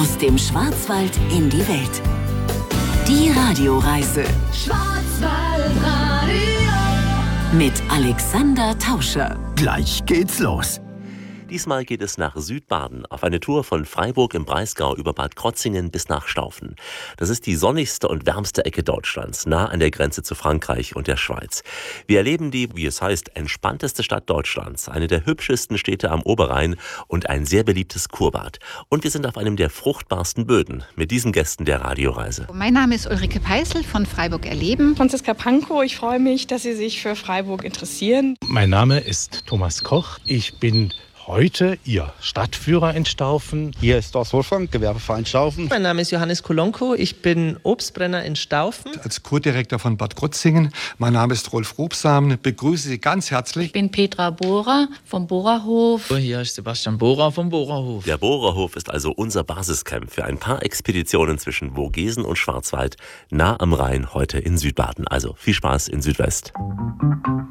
Aus dem Schwarzwald in die Welt. Die Radioreise Schwarzwaldradio mit Alexander Tauscher. Gleich geht's los. Diesmal geht es nach Südbaden auf eine Tour von Freiburg im Breisgau über Bad Krozingen bis nach Staufen. Das ist die sonnigste und wärmste Ecke Deutschlands, nah an der Grenze zu Frankreich und der Schweiz. Wir erleben die, wie es heißt, entspannteste Stadt Deutschlands, eine der hübschesten Städte am Oberrhein und ein sehr beliebtes Kurbad. Und wir sind auf einem der fruchtbarsten Böden mit diesen Gästen der Radioreise. Mein Name ist Ulrike Peißl von Freiburg erleben. Franziska Pankow, ich freue mich, dass Sie sich für Freiburg interessieren. Mein Name ist Thomas Koch. Ich bin heute Ihr Stadtführer in Staufen. Hier ist Dorst Wolfgang, Gewerbeverein Staufen. Mein Name ist Johannes Kolonko, ich bin Obstbrenner in Staufen. Als Kurdirektor von Bad Krozingen, mein Name ist Rolf Robsam, begrüße Sie ganz herzlich. Ich bin Petra Bohrer vom Bohrerhof. Hier ist Sebastian Bohrer vom Bohrerhof. Der Bohrerhof ist also unser Basiscamp für ein paar Expeditionen zwischen Vogesen und Schwarzwald, nah am Rhein, heute in Südbaden. Also viel Spaß in Südwest.